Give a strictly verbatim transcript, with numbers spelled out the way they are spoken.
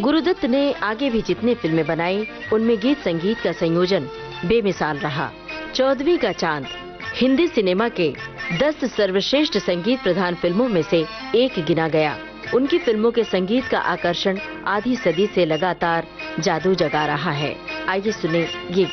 गुरुदत्त ने आगे भी जितने फिल्में बनाई उनमें गीत संगीत का संयोजन बेमिसाल रहा। चौदहवीं का चांद हिंदी सिनेमा के दस सर्वश्रेष्ठ संगीत प्रधान फिल्मों में से एक गिना गया। उनकी फिल्मों के संगीत का आकर्षण आधी सदी से लगातार जादू जगा रहा है। आइए सुने ये